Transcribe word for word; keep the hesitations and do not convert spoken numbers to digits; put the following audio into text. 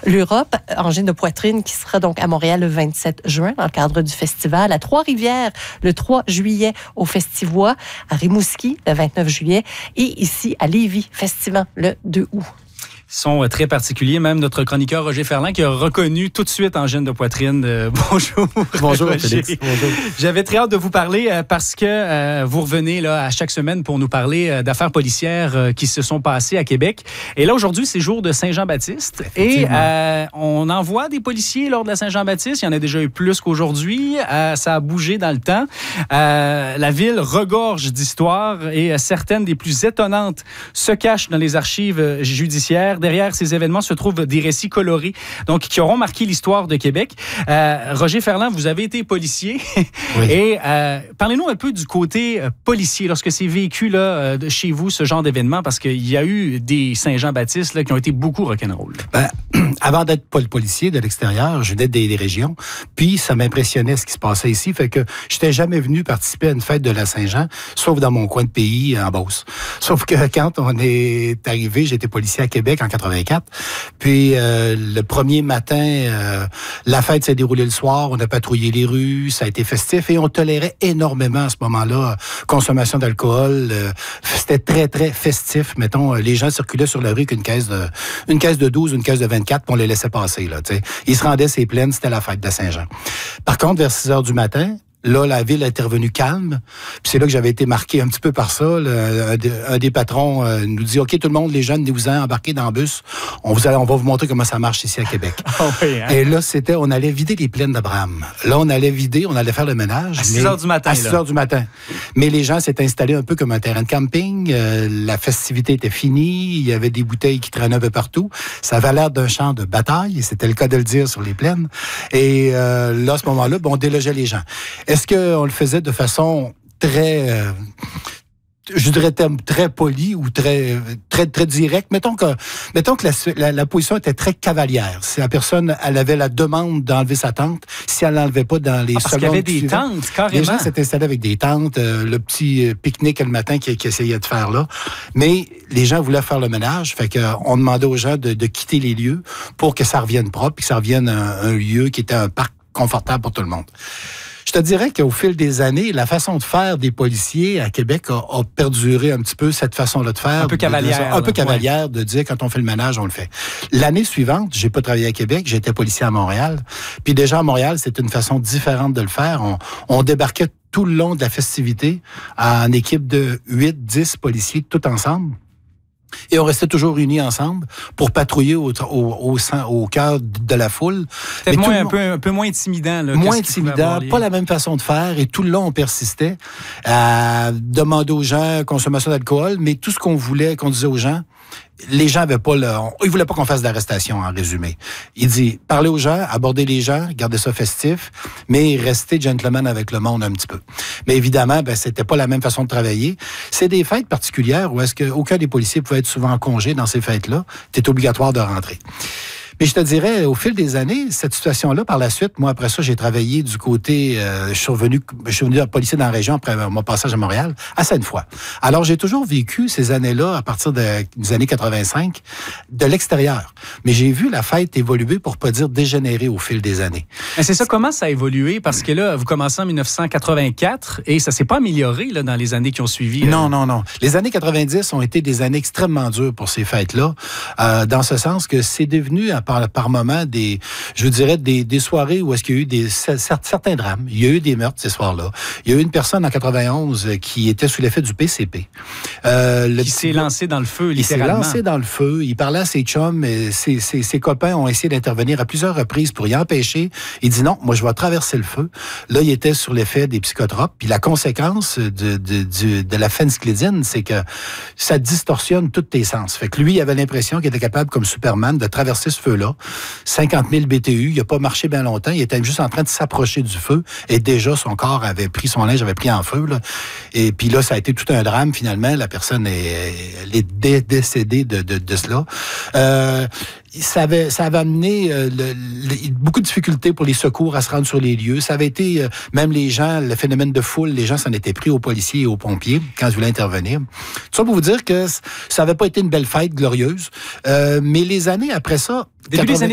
l'Europe, angine de poitrine, qui sera donc à Montréal le vingt-sept juin dans le cadre du festival, à Trois-Rivières le trois juillet au Festivois, à Rimouski le vingt-neuf juillet et ici à Lévis, Festivant le deux août. Ils sont très particuliers. Même notre chroniqueur Roger Ferland qui a reconnu tout de suite angine de poitrine. Euh, bonjour. Bonjour, Félix. Bonjour. J'avais très hâte de vous parler euh, parce que euh, vous revenez là à chaque semaine pour nous parler euh, d'affaires policières euh, qui se sont passées à Québec. Et là, aujourd'hui, c'est jour de Saint-Jean-Baptiste. Et euh, on envoie des policiers lors de la Saint-Jean-Baptiste. Il y en a déjà eu plus qu'aujourd'hui. Euh, ça a bougé dans le temps. Euh, la ville regorge d'histoires et euh, certaines des plus étonnantes se cachent dans les archives euh, judiciaires. Derrière ces événements se trouvent des récits colorés, donc qui auront marqué l'histoire de Québec. Euh, Roger Ferland, vous avez été policier. Oui. Et euh, parlez-nous un peu du côté euh, policier lorsque c'est vécu là, euh, de chez vous, ce genre d'événement, parce qu'il y a eu des Saint-Jean-Baptiste là, qui ont été beaucoup rock'n'roll. Ben, avant d'être policier de l'extérieur, je venais des, des régions, puis ça m'impressionnait ce qui se passait ici, fait que je n'étais jamais venu participer à une fête de la Saint-Jean, sauf dans mon coin de pays, en Beauce. Sauf que quand on est arrivé, j'étais policier à Québec en quatre-vingt-quatre. Puis euh, le premier matin, euh, la fête s'est déroulée le soir. On a patrouillé les rues, ça a été festif et on tolérait énormément à ce moment-là consommation d'alcool. Euh, c'était très très festif. Mettons, les gens circulaient sur la rue qu'une caisse de une caisse de douze, une caisse de vingt-quatre, puis on les laissait passer là. T'sais. Ils se rendaient ces plaines, c'était la fête de la Saint-Jean. Par contre, vers six heures du matin. Là, la ville est revenue calme. Puis c'est là que j'avais été marqué un petit peu par ça. Le, un, des, un des patrons euh, nous dit « OK, tout le monde, les jeunes, vous en embarquez dans le bus. On, vous a, on va vous montrer comment ça marche ici à Québec. Oh oui, hein? » Et là, c'était, on allait vider les plaines d'Abraham. Là, on allait vider, on allait faire le ménage. À six heures du matin. À six heures du matin. Mais les gens s'étaient installés un peu comme un terrain de camping. Euh, la festivité était finie. Il y avait des bouteilles qui traînaient un peu partout. Ça avait l'air d'un champ de bataille. C'était le cas de le dire sur les plaines. Et euh, là, à ce moment-là, bon, on délogeait les gens. Est-ce qu'on le faisait de façon très, euh, je dirais très polie ou très, très, très directe? Mettons que, mettons que la, la, la position était très cavalière. Si la personne, elle avait la demande d'enlever sa tente, si elle l'enlevait pas dans les ah, parce secondes qu'il y avait des suivantes, tentes, carrément. Les gens s'étaient installés avec des tentes, euh, le petit pique-nique le matin qu'ils qui essayaient de faire là. Mais les gens voulaient faire le ménage, fait qu'on demandait aux gens de, de quitter les lieux pour que ça revienne propre, puis que ça revienne un, un lieu qui était un parc confortable pour tout le monde. Je te dirais qu'au fil des années, la façon de faire des policiers à Québec a, a perduré un petit peu cette façon-là de faire. Un peu cavalière. De, de, un peu cavalière ouais. de dire quand on fait le ménage, on le fait. L'année suivante, j'ai pas travaillé à Québec, j'étais policier à Montréal. Puis déjà à Montréal, c'était une façon différente de le faire. On, on débarquait tout le long de la festivité en équipe de huit, dix policiers, tout ensemble. Et on restait toujours réunis ensemble pour patrouiller au, au, au, au cœur de la foule. C'était moins, un, peu, un peu moins intimidant. Là, moins intimidant, pas la même façon de faire. Et tout le long, on persistait à demander aux gens consommation d'alcool, mais tout ce qu'on voulait, qu'on disait aux gens, les gens avaient pas le, on, ils voulaient pas qu'on fasse d'arrestation, en résumé. Il dit, parlez aux gens, abordez les gens, gardez ça festif, mais restez gentleman avec le monde un petit peu. Mais évidemment, ben, c'était pas la même façon de travailler. C'est des fêtes particulières où est-ce qu'aucun des policiers pouvait être souvent en congé dans ces fêtes-là. C'était obligatoire de rentrer. Mais je te dirais, au fil des années, cette situation-là, par la suite, moi, après ça, j'ai travaillé du côté, euh, je suis revenu, je suis venu policier dans la région après mon passage à Montréal, à Sainte-Foy. Alors, j'ai toujours vécu ces années-là, à partir de, des années quatre-vingt-cinq, de l'extérieur. Mais j'ai vu la fête évoluer, pour pas dire dégénérer au fil des années. Mais c'est ça, comment ça a évolué? Parce que là, vous commencez en dix-neuf cent quatre-vingt-quatre et ça s'est pas amélioré, là, dans les années qui ont suivi. Là. Non, non, non. Les années quatre-vingt-dix ont été des années extrêmement dures pour ces fêtes-là, euh, dans ce sens que c'est devenu, par, par moment, des, je vous dirais, des, des soirées où est-ce qu'il y a eu des, certains drames. Il y a eu des meurtres ces soirs-là. Il y a eu une personne en quatre-vingt-onze qui était sous l'effet du P C P. Euh, le qui s'est lancé dans le feu, littéralement. Il s'est lancé dans le feu. Il parlait à ses chums, et ses, ses, ses copains ont essayé d'intervenir à plusieurs reprises pour y empêcher. Il dit non, moi je vais traverser le feu. Là, il était sur l'effet des psychotropes. Puis la conséquence de, de, de, de la phéncyclidine, c'est que ça distorsionne tous tes sens. Fait que lui, il avait l'impression qu'il était capable, comme Superman, de traverser ce feu-là. cinquante mille B T U, il n'a pas marché bien longtemps, il était juste en train de s'approcher du feu et déjà son corps avait pris, son linge avait pris en feu. Là. Et puis là, ça a été tout un drame finalement, la personne est, elle est dé- décédée de, de, de cela. Euh, Ça avait, ça avait amené euh, le, le, beaucoup de difficultés pour les secours à se rendre sur les lieux. Ça avait été, euh, même les gens, le phénomène de foule, les gens s'en étaient pris aux policiers et aux pompiers quand ils voulaient intervenir. Tout ça pour vous dire que ça n'avait pas été une belle fête glorieuse. Euh, mais les années après ça... Début des années